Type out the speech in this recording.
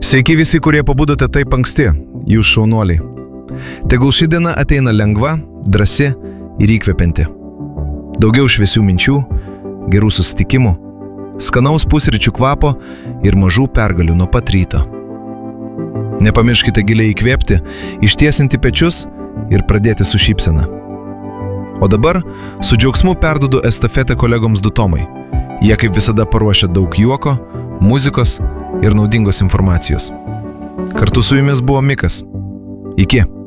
Sveiki visi, kurie pabudote taip anksti, jūs šaunuoliai. Tegul ši diena ateina lengva, drąsi ir įkvepianti. Daugiau šviesių minčių, gerų susitikimų, skanaus pusryčių kvapo ir mažų pergalių nuo pat ryto. Nepamirškite giliai įkvėpti, ištiesinti pečius ir pradėti su šypsena. O dabar su džiaugsmu perduodu estafetę kolegoms Dutomai. Jie kaip visada paruošia daug juoko, muzikos ir naudingos informacijos. Kartu su jumis buvo Mikas. Iki.